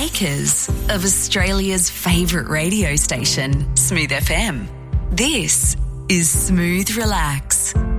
makers of Australia's favourite radio station, Smooth FM. This is Smooth Relax.